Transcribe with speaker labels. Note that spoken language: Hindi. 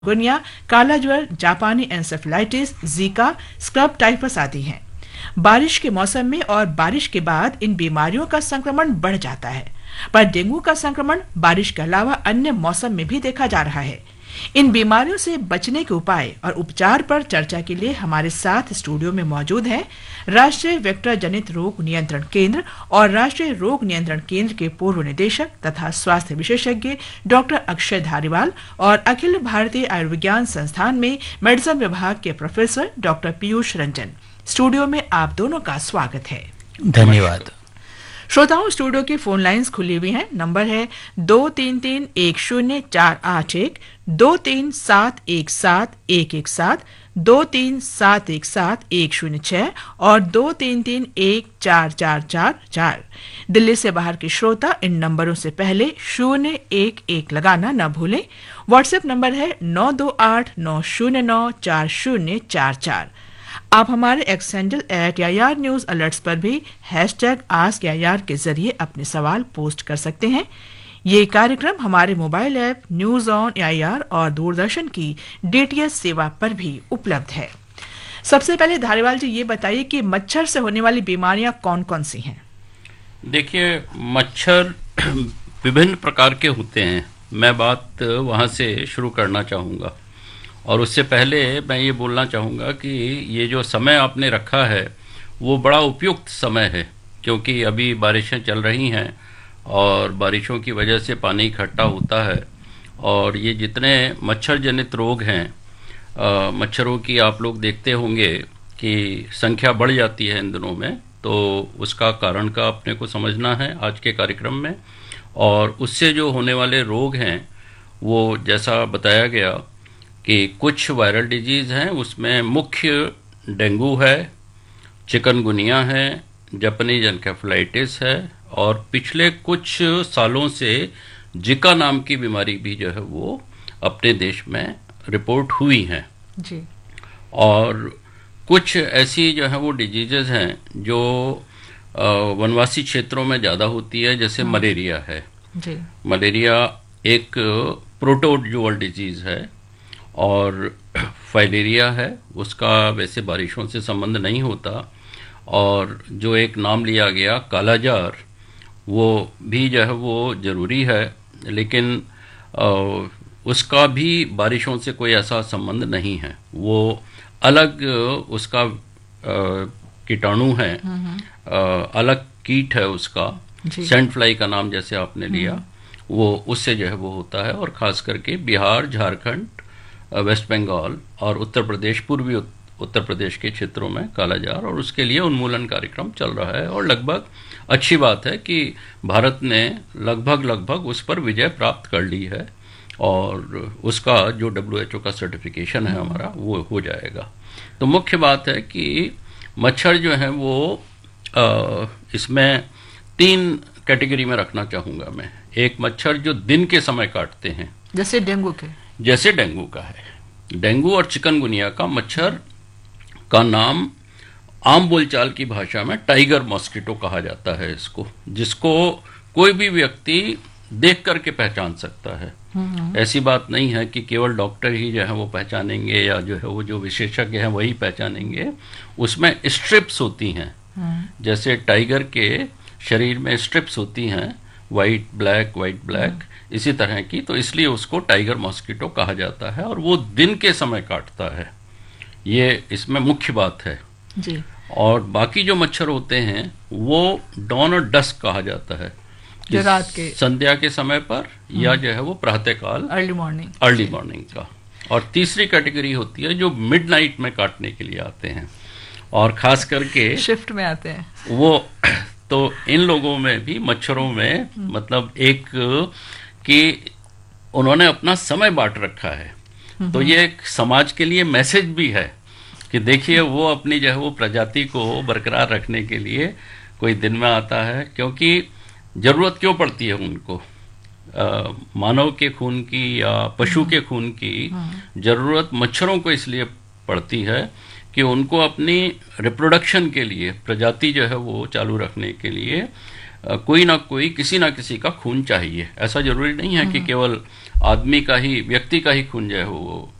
Speaker 1: गुनिया, काला ज्वर, जापानी एन्सेफेलाइटिस, जीका, स्क्रब टाइफस आदि हैं। बारिश के मौसम में और बारिश के बाद इन बीमारियों का संक्रमण बढ़ जाता है, पर डेंगू का संक्रमण बारिश के अलावा अन्य मौसम में भी देखा जा रहा है। इन बीमारियों से बचने के उपाय और उपचार पर चर्चा के लिए हमारे साथ स्टूडियो में मौजूद हैं राष्ट्रीय वेक्टर जनित रोग नियंत्रण केंद्र और राष्ट्रीय रोग नियंत्रण केंद्र के पूर्व निदेशक तथा स्वास्थ्य विशेषज्ञ डॉक्टर अक्षय धारीवाल और अखिल भारतीय आयुर्विज्ञान संस्थान में मेडिसिन विभाग के professor doctor Piyush Ranjan. Studio में आप दोनों का स्वागत है।
Speaker 2: धन्यवाद।
Speaker 1: श्रोताओं, स्टूडियो की फोन लाइंस खुली हुई हैं। नंबर है 23310481, 23717117, 23717106 और 23314444। दिल्ली से बाहर के श्रोता इन नंबरों से पहले 011 लगाना न भूलें। व्हाट्सएप नंबर है 9289094044। आप हमारे x handle @AIR news alerts पर भी #AskAIR के जरिए अपने सवाल पोस्ट कर सकते हैं। ये कार्यक्रम हमारे mobile app news on AIR और दूरदर्शन की DTH सेवा पर भी उपलब्ध है। सबसे पहले धारीवाल जी ये बताइए कि मच्छर से होने वाली बीमारियां कौन कौन सी हैं?
Speaker 2: देखिए, मच्छर विभिन्न प्रकार के होते हैं। मैं बात वहाँ से शुरू करना चाहूँगा और उससे पहले मैं ये बोलना चाहूँगा कि ये जो समय आपने रखा है वो बड़ा उपयुक्त समय है, क्योंकि अभी बारिशें चल रही हैं और बारिशों की वजह से पानी इकट्ठा होता है और ये जितने मच्छर जनित रोग हैं, मच्छरों की आप लोग देखते होंगे कि संख्या बढ़ जाती है इन दिनों में। तो उसका कारण का अपने को समझना है आज के कार्यक्रम में। और उससे जो होने वाले रोग हैं वो जैसा बताया गया कि कुछ वायरल डिजीज़ हैं, उसमें मुख्य डेंगू है, चिकनगुनिया है, जापानीज एन्सेफेलाइटिस है और पिछले कुछ सालों से जिका नाम की बीमारी भी जो है वो अपने देश में रिपोर्ट हुई हैं
Speaker 1: जी।
Speaker 2: और कुछ ऐसी जो है वो डिजीज़ हैं जो वनवासी क्षेत्रों में ज़्यादा होती है, जैसे मलेरिया है
Speaker 1: जी।
Speaker 2: मलेरिया एक प्रोटोजोअल डिजीज़ है और फाइलेरिया है, उसका वैसे बारिशों से संबंध नहीं होता। और जो एक नाम लिया गया कालाजार, वो भी जो है वो ज़रूरी है, लेकिन उसका भी बारिशों से कोई ऐसा संबंध नहीं है। वो अलग उसका कीटाणु है, अलग कीट है उसका। सैंड फ्लाई का नाम जैसे आपने लिया, वो उससे जो है वो होता है। और ख़ास करके बिहार, झारखंड, वेस्ट बंगाल और उत्तर प्रदेश, पूर्वी उत्तर प्रदेश के क्षेत्रों में कालाजार, और उसके लिए उन्मूलन कार्यक्रम चल रहा है। और लगभग अच्छी बात है कि भारत ने लगभग उस पर विजय प्राप्त कर ली है और उसका जो WHO का सर्टिफिकेशन है हमारा, वो हो जाएगा। तो मुख्य बात है कि मच्छर जो है वो इसमें 3 कैटेगरी में रखना चाहूँगा मैं। एक मच्छर जो दिन के समय काटते हैं,
Speaker 1: जैसे डेंगू का है।
Speaker 2: डेंगू और चिकनगुनिया का मच्छर का नाम आम बोलचाल की भाषा में टाइगर मॉस्किटो कहा जाता है इसको, जिसको कोई भी व्यक्ति देख करके पहचान सकता है। ऐसी बात नहीं है कि केवल डॉक्टर ही जो है वो पहचानेंगे या जो है वो जो विशेषज्ञ हैं वही पहचानेंगे। उसमें स्ट्रिप्स होती हैं, जैसे टाइगर के शरीर में स्ट्रिप्स होती हैं, वाइट ब्लैक, इसी तरह की। तो इसलिए उसको टाइगर मॉस्किटो कहा जाता है और वो दिन के समय काटता है। ये इसमें मुख्य बात है
Speaker 1: जी।
Speaker 2: और बाकी जो मच्छर होते हैं वो डॉन और डस्क कहा जाता है,
Speaker 1: जो रात के
Speaker 2: संध्या के समय पर या जो है वो प्रातःकाल, अर्ली मॉर्निंग का। और तीसरी कैटेगरी होती है जो मिडनाइट में काटने के लिए आते हैं और खास करके
Speaker 1: शिफ्ट में आते हैं
Speaker 2: वो। तो इन लोगों में भी, मच्छरों में, मतलब एक कि उन्होंने अपना समय बांट रखा है। तो ये एक समाज के लिए मैसेज भी है कि देखिए वो अपनी जो है वो प्रजाति को बरकरार रखने के लिए कोई दिन में आता है, क्योंकि ज़रूरत क्यों पड़ती है उनको मानव के खून की या पशु के खून की ज़रूरत मच्छरों को इसलिए पड़ती है कि उनको अपनी रिप्रोडक्शन के लिए, प्रजाति जो है वो चालू रखने के लिए कोई ना कोई किसी ना किसी का खून चाहिए। ऐसा जरूरी नहीं है कि केवल आदमी का ही, व्यक्ति का ही खून जो है वो